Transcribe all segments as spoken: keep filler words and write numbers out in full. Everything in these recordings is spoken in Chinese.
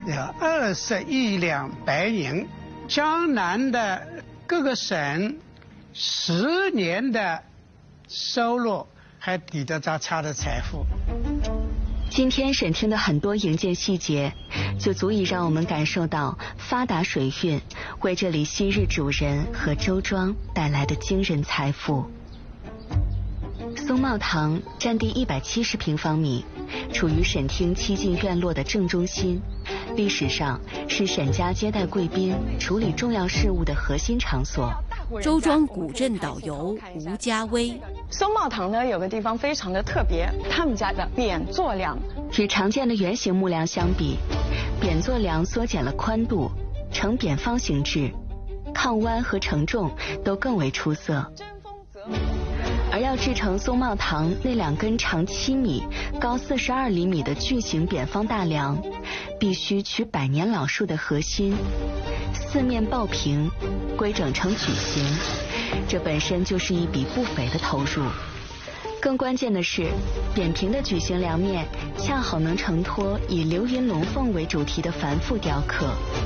有二十亿两白银，江南的各个省十年的收入还抵得着他的财富。 今天审听的很多营建细节，就足以让我们感受到发达水运为这里昔日主人和周庄带来的惊人财富。松茂堂占地一百七十平方米，处于沈厅七进院落的正中心，历史上是沈家接待贵宾、处理重要事务的核心场所。 周庄古镇导游吴家威。 松茂堂呢有个地方非常的特别，他们家的扁座梁与常见的圆形木梁相比，扁座梁缩减了宽度，呈扁方形制，抗弯和承重都更为出色。而要制成松茂堂那两根长七米、高四十二厘米的巨型扁方大梁，必须取百年老树的核心，四面抱平，规整成矩形，这本身就是一笔不菲的投入。更关键的是，扁平的矩形梁面恰好能承托以流云龙凤为主题的繁复雕刻。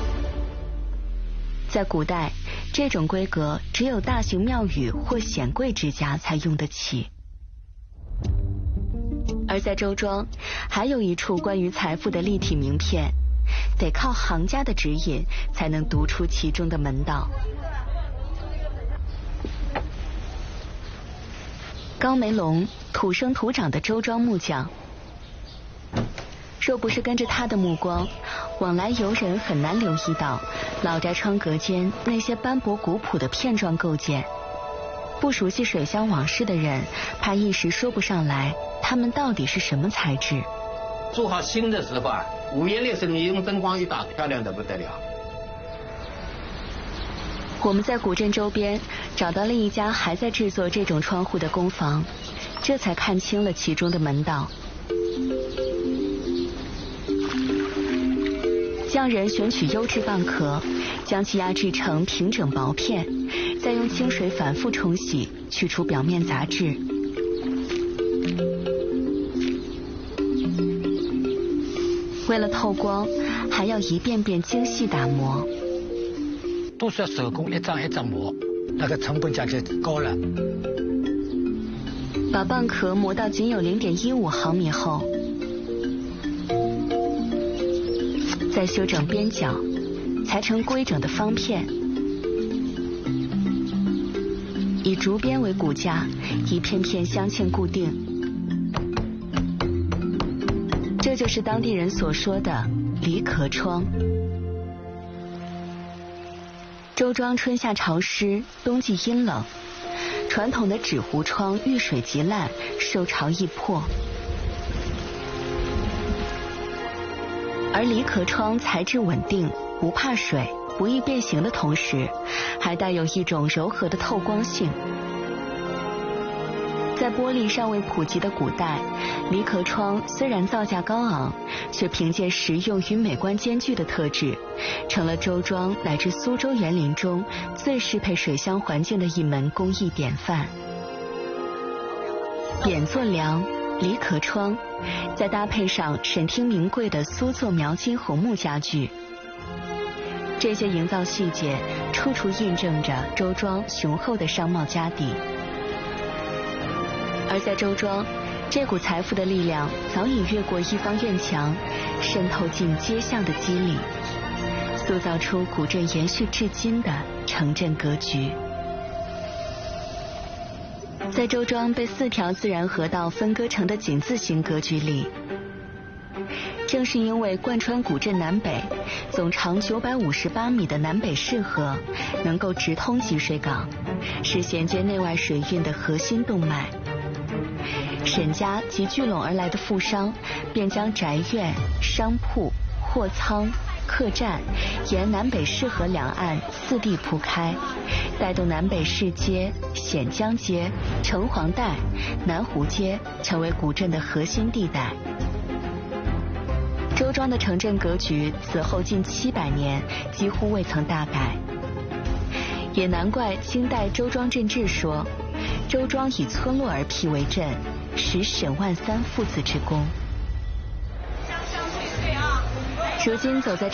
在古代，这种规格只有大型庙宇或显贵之家才用得起。而在周庄，还有一处关于财富的立体名片，得靠行家的指引才能读出其中的门道。高梅龙，土生土长的周庄木匠，若不是跟着他的目光，往来游人很难留意到老宅窗格间那些斑驳古朴的片状构件。不熟悉水乡往事的人，怕一时说不上来它们到底是什么材质。 做好新的时候啊，五颜六色，霓虹灯光一打，漂亮的不得了。 我们在古镇周边找到了一家还在制作这种窗户的工坊，这才看清了其中的门道。匠人选取优质蚌壳，将其压制成平整薄片，再用清水反复冲洗，去除表面杂质。为了透光，还要一遍遍精细打磨， 都是要手工一张一张磨，那个成本价就高了。 把蚌壳磨到仅有零点一五毫米厚，再修整边角，裁成规整的方片，以竹编为骨架，一片片镶嵌固定。这就是当地人所说的离壳窗。周庄春夏潮湿，冬季阴冷，传统的纸糊窗遇水即烂，受潮易破。而离壳窗材质稳定，不怕水，不易变形的同时，还带有一种柔和的透光性。在玻璃尚未普及的古代，离壳窗虽然造价高昂，却凭借实用与美观兼具的特质，成了周庄乃至苏州园林中最适配水乡环境的一门工艺典范。扁座梁、离壳窗，再搭配上沈厅名贵的苏作描金红木家具，这些营造细节处处印证着周庄雄厚的商贸家底。而在周庄，这股财富的力量早已越过一方院墙，渗透进街巷的肌理，塑造出古镇延续至今的城镇格局。在周庄被四条自然河道分割成的井字形格局里，正是因为贯穿古镇南北，总长九百五十八米的南北市河能够直通积水港，是衔接内外水运的核心动脉。沈家及聚拢而来的富商，便将宅院、商铺、货仓、客栈沿南北市河两岸四地铺开，带动南北市街、显江街、城隍带、南湖街成为古镇的核心地带。周庄的城镇格局此后近七百年几乎未曾大改，也难怪清代周庄镇志说，周庄以村落而辟为镇，实沈万三父子之功。 如今走在